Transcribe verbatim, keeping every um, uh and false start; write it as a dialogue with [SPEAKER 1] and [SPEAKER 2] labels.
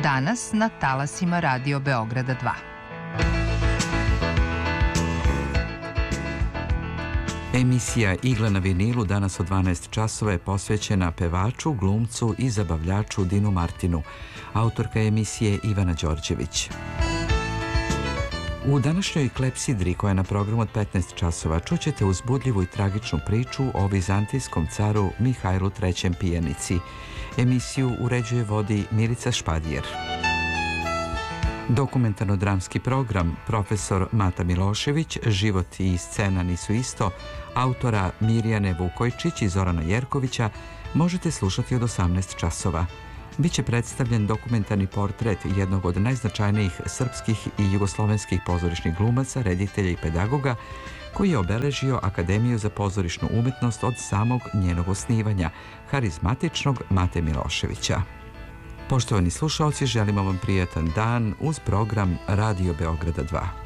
[SPEAKER 1] Danas na talasima Radio Beograda dva.
[SPEAKER 2] Emisija Igla na vinilu danas od dvanaest časova je posvećena pevaču, glumcu i zabavljaču Dinu Martinu. Autorka emisije Ivana Đorđević. U današnjoj klepsidri, koja je na programu od petnaest časova, čućete uzbudljivu i tragičnu priču o vizantijskom caru Mihajlu trećem Pijanici. Emisiju uređuje vodi Milica Špadijer. Dokumentarno-dramski program Profesor Mata Milošević, Život i scena nisu isto, autora Mirjane Vukojčić i Zorana Jerkovića, možete slušati od osamnaest časova. Biće predstavljen dokumentarni portret jednog od najznačajnijih srpskih i jugoslovenskih pozorišnih glumaca, reditelja i pedagoga, koji je obeležio Akademiju za pozorišnu umetnost od samog njenog osnivanja, harizmatičnog Mate Miloševića. Poštovani slušaoci, želimo vam prijatan dan uz program Radio Beograda dva.